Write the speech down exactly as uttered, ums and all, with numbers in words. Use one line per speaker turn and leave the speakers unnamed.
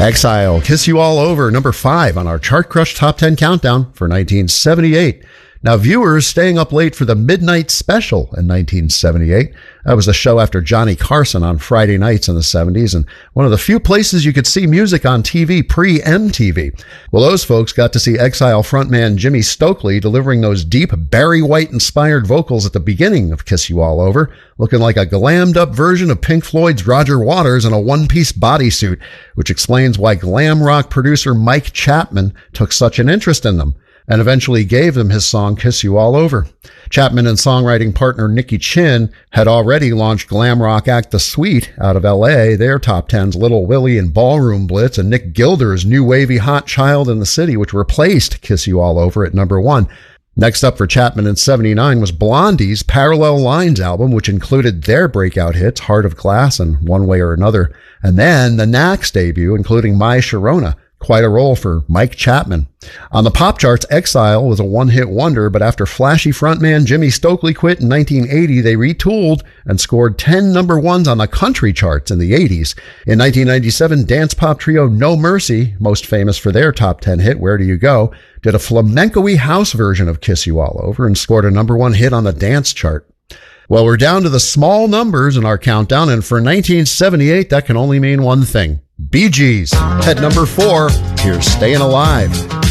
Exile, Kiss You All Over, number five on our Chart Crush Top ten Countdown for nineteen seventy-eight. Now, viewers staying up late for the Midnight Special in nineteen seventy-eight. That was the show after Johnny Carson on Friday nights in the seventies, and one of the few places you could see music on T V pre-M T V. Well, those folks got to see Exile frontman Jimmy Stokely delivering those deep Barry White-inspired vocals at the beginning of Kiss You All Over, looking like a glammed-up version of Pink Floyd's Roger Waters in a one-piece bodysuit, which explains why glam rock producer Mike Chapman took such an interest in them and eventually gave them his song Kiss You All Over. Chapman and songwriting partner Nicky Chinn had already launched glam rock act The Sweet out of L A, their top tens Little Willie and Ballroom Blitz, and Nick Gilder's new wavy Hot Child in the City, which replaced Kiss You All Over at number one. Next up for Chapman in seventy-nine was Blondie's Parallel Lines album, which included their breakout hits Heart of Glass and One Way or Another, and then the Knacks debut, including My Sharona. Quite a role for Mike Chapman. On the pop charts, Exile was a one-hit wonder, but after flashy frontman Jimmy Stokely quit in nineteen eighty, they retooled and scored ten number ones on the country charts in the eighties. In nineteen ninety-seven, dance pop trio No Mercy, most famous for their top ten hit, Where Do You Go, did a flamenco-y house version of Kiss You All Over and scored a number one hit on the dance chart. Well, we're down to the small numbers in our countdown, and for nineteen seventy-eight, that can only mean one thing. Bee Gees, at number four, here's Staying Alive.